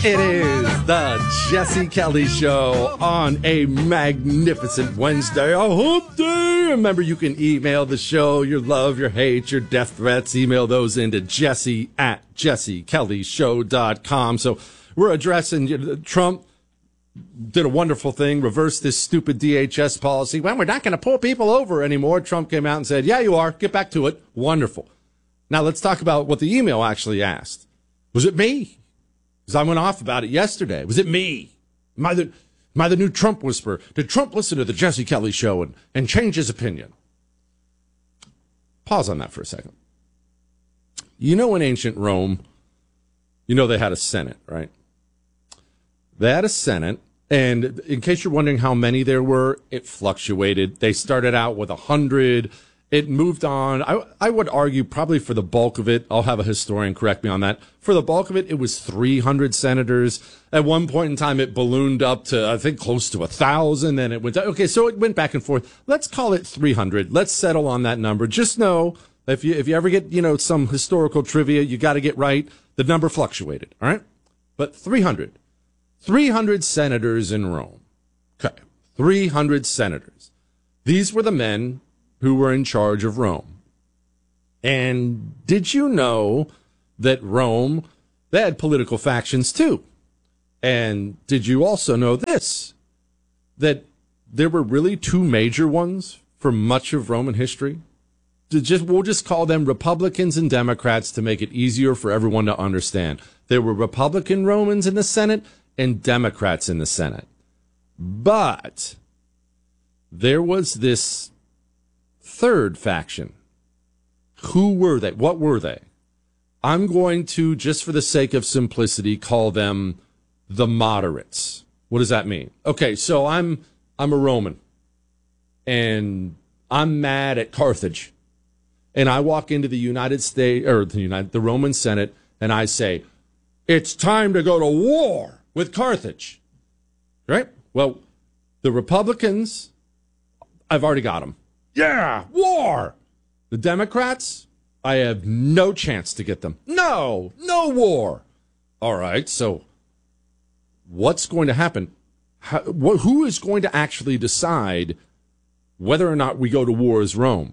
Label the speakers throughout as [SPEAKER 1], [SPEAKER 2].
[SPEAKER 1] It is the Jesse Kelly Show on a magnificent Wednesday, a hump day. Remember, you can email the show your love, your hate, your death threats. Email those into jesse@jessekellyshow.com. So we're addressing Trump did a wonderful thing, reversed this stupid DHS policy. Well, we're not going to pull people over anymore. Trump came out and said, yeah, you are. Get back to it. Wonderful. Now let's talk about what the email actually asked. Was it me? Because I went off about it yesterday. Was it me? Am I the new Trump whisperer? Did Trump listen to the Jesse Kelly Show and change his opinion? Pause on that for a second. You know, in ancient Rome, you know they had a Senate, right? They had a Senate, and in case you're wondering how many there were, it fluctuated. They started out with 100. It moved on. I would argue probably for the bulk of it, I'll have a historian correct me on that. For the bulk of it, it was 300 senators. At one point in time, it ballooned up to, I think, close to 1,000. Then it went down. Okay, so it went back and forth. Let's call it 300. Let's settle on that number. Just know, if you ever get, some historical trivia, you got to get right. The number fluctuated, all right? But 300 senators in Rome. Okay, 300 senators. These were the men who were in charge of Rome. And did you know that Rome, they had political factions too? And did you also know this, that there were really two major ones for much of Roman history? We'll just call them Republicans and Democrats to make it easier for everyone to understand. There were Republican Romans in the Senate and Democrats in the Senate. But there was this third faction. Who were they? What were they? I'm going to, just for the sake of simplicity, call them the moderates. What does that mean? Okay, so I'm a Roman, and I'm mad at Carthage, and I walk into the United States or the Roman Senate, and I say, "It's time to go to war with Carthage." Right? Well, the Republicans, I've already got them. Yeah, war. The Democrats, I have no chance to get them. No war. All right, so what's going to happen? Who is going to actually decide whether or not we go to war as Rome?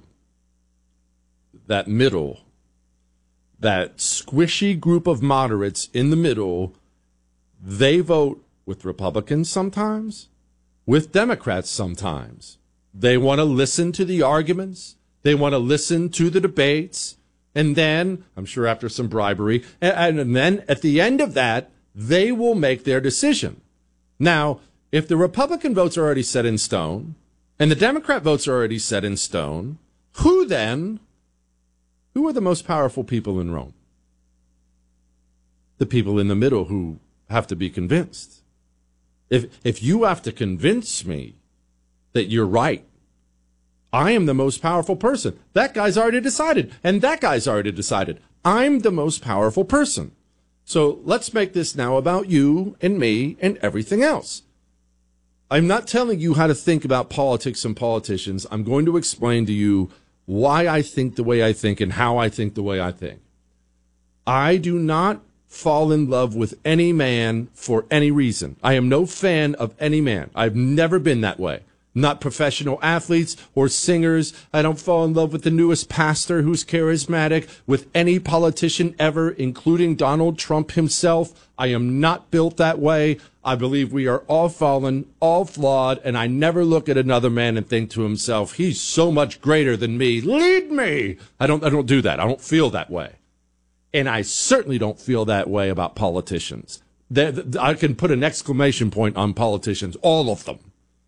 [SPEAKER 1] That middle, that squishy group of moderates in the middle, they vote with Republicans sometimes, with Democrats sometimes. They want to listen to the arguments. They want to listen to the debates. And then, I'm sure after some bribery, and then at the end of that, they will make their decision. Now, if the Republican votes are already set in stone, and the Democrat votes are already set in stone, who are the most powerful people in Rome? The people in the middle who have to be convinced. If you have to convince me that you're right, I am the most powerful person. That guy's already decided, and that guy's already decided. I'm the most powerful person. So let's make this now about you and me and everything else. I'm not telling you how to think about politics and politicians. I'm going to explain to you why I think the way I think and how I think the way I think. I do not fall in love with any man for any reason. I am no fan of any man. I've never been that way. Not professional athletes or singers. I don't fall in love with the newest pastor who's charismatic, with any politician ever, including Donald Trump himself. I am not built that way. I believe we are all fallen, all flawed, and I never look at another man and think to himself, he's so much greater than me. Lead me. I don't do that. I don't feel that way. And I certainly don't feel that way about politicians. I can put an exclamation point on politicians, all of them.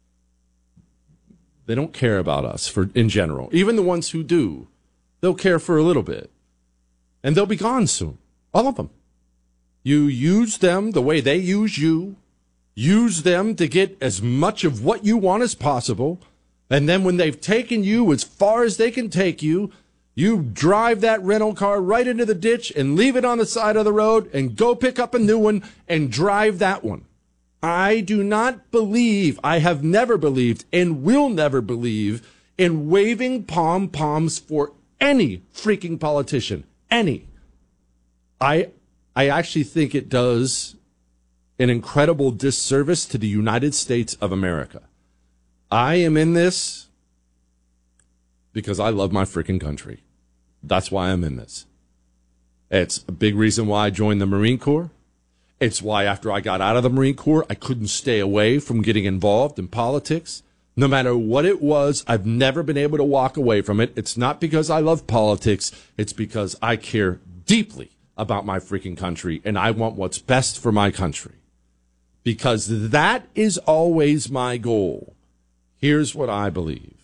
[SPEAKER 1] They don't care about us in general. Even the ones who do, they'll care for a little bit. And they'll be gone soon. All of them. You use them the way they use you. Use them to get as much of what you want as possible. And then when they've taken you as far as they can take you, you drive that rental car right into the ditch and leave it on the side of the road and go pick up a new one and drive that one. I do not believe, I have never believed, and will never believe in waving pom-poms for any freaking politician. Any. I actually think it does an incredible disservice to the United States of America. I am in this because I love my freaking country. That's why I'm in this. It's a big reason why I joined the Marine Corps. It's why after I got out of the Marine Corps, I couldn't stay away from getting involved in politics. No matter what it was, I've never been able to walk away from it. It's not because I love politics. It's because I care deeply about my freaking country, and I want what's best for my country. Because that is always my goal. Here's what I believe.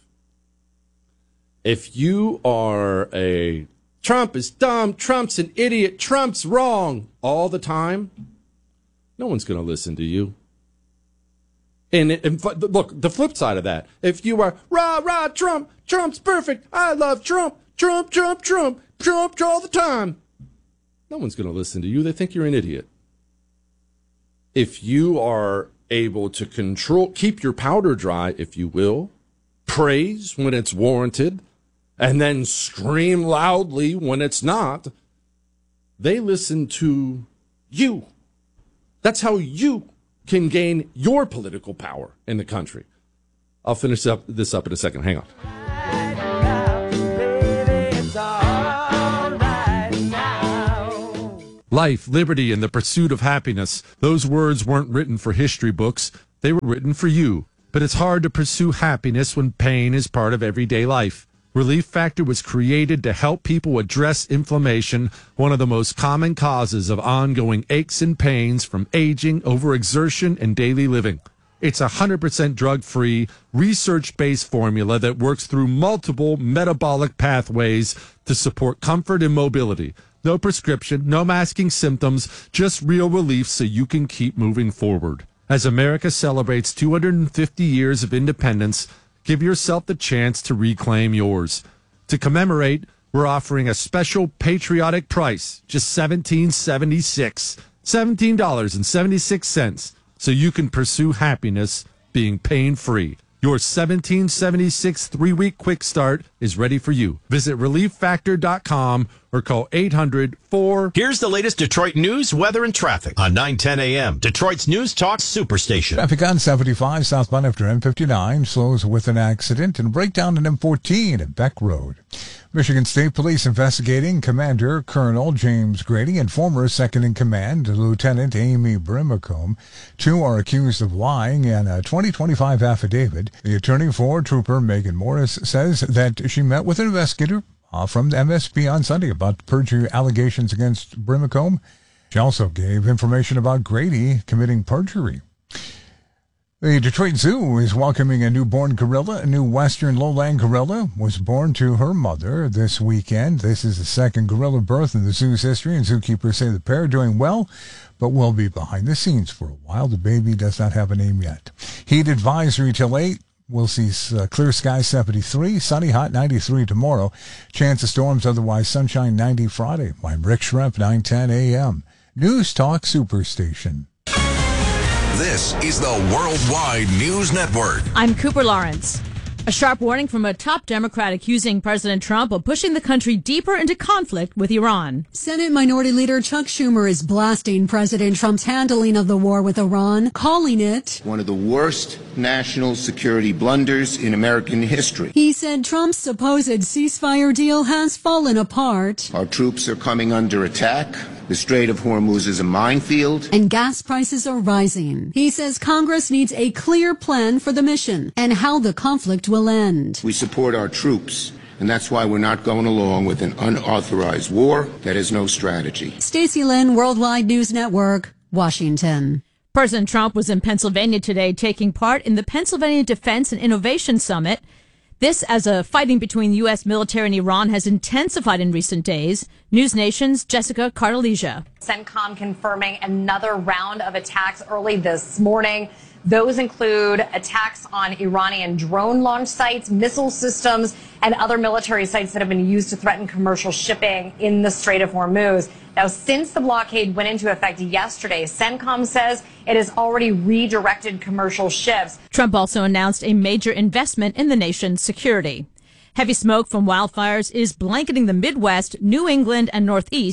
[SPEAKER 1] If you are a Trump is dumb, Trump's an idiot, Trump's wrong all the time, no one's going to listen to you. And look, the flip side of that, if you are, rah, rah, Trump, Trump's perfect, I love Trump, Trump, Trump, Trump, Trump all the time, no one's going to listen to you. They think you're an idiot. If you are able to keep your powder dry, if you will, praise when it's warranted, and then scream loudly when it's not, they listen to you. That's how you can gain your political power in the country. I'll finish this up in a second. Hang on. Life, liberty, and the pursuit of happiness. Those words weren't written for history books. They were written for you. But it's hard to pursue happiness when pain is part of everyday life. Relief Factor was created to help people address inflammation, one of the most common causes of ongoing aches and pains from aging, overexertion, and daily living. It's a 100% drug-free, research-based formula that works through multiple metabolic pathways to support comfort and mobility. No prescription, no masking symptoms, just real relief so you can keep moving forward. As America celebrates 250 years of independence, give yourself the chance to reclaim yours. To commemorate, we're offering a special patriotic price, just $17.76, $17.76, so you can pursue happiness being pain-free. Your $17.76 3-week quick start is ready for you. Visit ReliefFactor.com or call 800-4...
[SPEAKER 2] Here's the latest Detroit news, weather, and traffic on 9:10 a.m. Detroit's News Talk Superstation.
[SPEAKER 3] Traffic on 75 southbound after M59 slows with an accident and breakdown in M14 at Beck Road. Michigan State Police investigating Commander Colonel James Grady and former second-in-command Lieutenant Amy Brimacombe. Two are accused of lying in a 2025 affidavit. The attorney for Trooper Megan Morris says that she met with an investigator from the MSP on Sunday about perjury allegations against Brimacombe. She also gave information about Grady committing perjury. The Detroit Zoo is welcoming a newborn gorilla. A new western lowland gorilla was born to her mother this weekend. This is the second gorilla birth in the zoo's history, and zookeepers say the pair are doing well, but will be behind the scenes for a while. The baby does not have a name yet. Heat advisory till 8. We'll see clear skies 73, sunny, hot 93 tomorrow. Chance of storms, otherwise sunshine 90 Friday. I'm Rick Schrempf, 9:10 a.m. News Talk Superstation.
[SPEAKER 4] This is the Worldwide News Network.
[SPEAKER 5] I'm Cooper Lawrence. A sharp warning from a top Democrat accusing President Trump of pushing the country deeper into conflict with Iran.
[SPEAKER 6] Senate Minority Leader Chuck Schumer is blasting President Trump's handling of the war with Iran, calling it
[SPEAKER 7] one of the worst national security blunders in American history.
[SPEAKER 6] He said Trump's supposed ceasefire deal has fallen apart.
[SPEAKER 7] Our troops are coming under attack. The Strait of Hormuz is a minefield.
[SPEAKER 6] And gas prices are rising. He says Congress needs a clear plan for the mission and how the conflict will end.
[SPEAKER 7] We support our troops, and that's why we're not going along with an unauthorized war that has no strategy.
[SPEAKER 6] Stacey Lynn, Worldwide News Network, Washington.
[SPEAKER 5] President Trump was in Pennsylvania today taking part in the Pennsylvania Defense and Innovation Summit. This as a fighting between U.S. military and Iran has intensified in recent days. News Nation's Jessica Cardalesia.
[SPEAKER 8] CENTCOM confirming another round of attacks early this morning. Those include attacks on Iranian drone launch sites, missile systems, and other military sites that have been used to threaten commercial shipping in the Strait of Hormuz. Now, since the blockade went into effect yesterday, CENTCOM says it has already redirected commercial ships.
[SPEAKER 5] Trump also announced a major investment in the nation's security. Heavy smoke from wildfires is blanketing the Midwest, New England, and Northeast.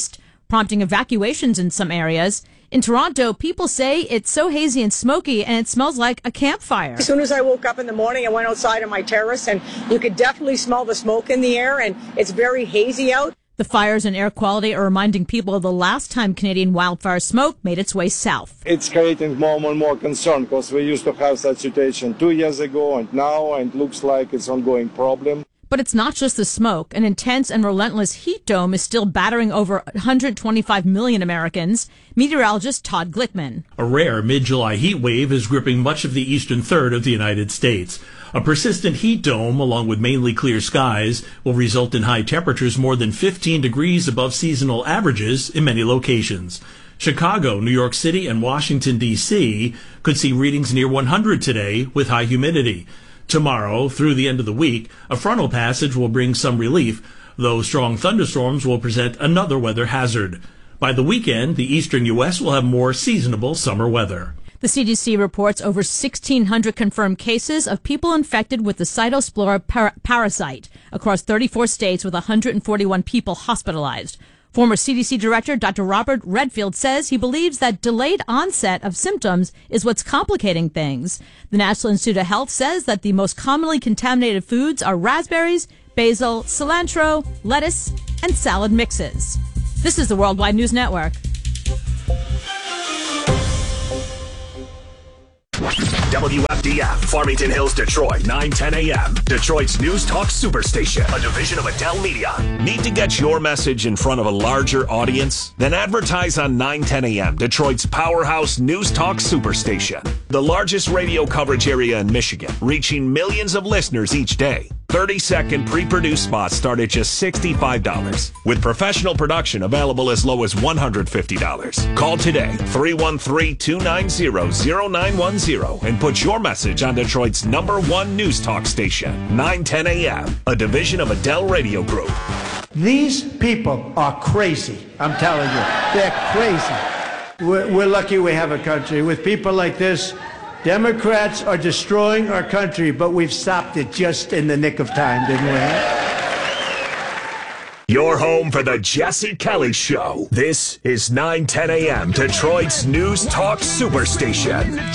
[SPEAKER 5] prompting evacuations in some areas. In Toronto, people say it's so hazy and smoky and it smells like a campfire.
[SPEAKER 9] As soon as I woke up in the morning, I went outside on my terrace and you could definitely smell the smoke in the air, and it's very hazy out.
[SPEAKER 5] The fires and air quality are reminding people of the last time Canadian wildfire smoke made its way south.
[SPEAKER 10] It's creating more and more concern because we used to have such situation 2 years ago and now, and it looks like it's an ongoing problem.
[SPEAKER 5] But it's not just the smoke. An intense and relentless heat dome is still battering over 125 million Americans. Meteorologist Todd Glickman.
[SPEAKER 11] A rare mid-July heat wave is gripping much of the eastern third of the United States. A persistent heat dome, along with mainly clear skies, will result in high temperatures more than 15 degrees above seasonal averages in many locations. Chicago, New York City, and Washington, D.C. could see readings near 100 today with high humidity. Tomorrow, through the end of the week, a frontal passage will bring some relief, though strong thunderstorms will present another weather hazard. By the weekend, the eastern U.S. will have more seasonable summer weather.
[SPEAKER 5] The CDC reports over 1,600 confirmed cases of people infected with the Cytospora parasite across 34 states, with 141 people hospitalized. Former CDC Director Dr. Robert Redfield says he believes that delayed onset of symptoms is what's complicating things. The National Institute of Health says that the most commonly contaminated foods are raspberries, basil, cilantro, lettuce, and salad mixes. This is the Worldwide News Network.
[SPEAKER 12] WFDF, Farmington Hills, Detroit, 9:10 a.m. Detroit's News Talk Superstation, a division of Adele Media. Need to get your message in front of a larger audience? Then advertise on 9:10 a.m. Detroit's powerhouse News Talk Superstation, the largest radio coverage area in Michigan, reaching millions of listeners each day. 30-second pre-produced spots start at just $65, with professional production available as low as $150. Call today, 313-290-0910, and put your message on Detroit's #1 news talk station, 9:10 a.m., a division of Adele Radio Group.
[SPEAKER 13] These people are crazy. I'm telling you, they're crazy. We're lucky we have a country with people like this. Democrats are destroying our country, but we've stopped it just in the nick of time, didn't we?
[SPEAKER 12] Your home for the Jesse Kelly Show. This is 9:10 a.m. Detroit's News Talk Superstation.